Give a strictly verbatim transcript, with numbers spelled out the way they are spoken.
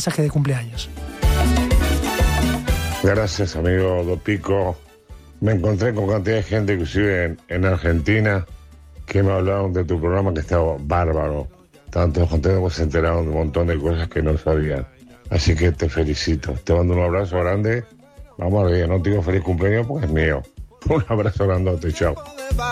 mensaje de cumpleaños. Gracias, amigo Dopico. Me encontré con cantidad de gente, inclusive en, en Argentina, que me hablaron de tu programa, que estaba bárbaro. Estaban todos contentos porque se enteraron de un montón de cosas que no sabían. Así que te felicito. Te mando un abrazo grande. Vamos a ver, no te digo feliz cumpleaños porque es mío. Un abrazo grandote, chao.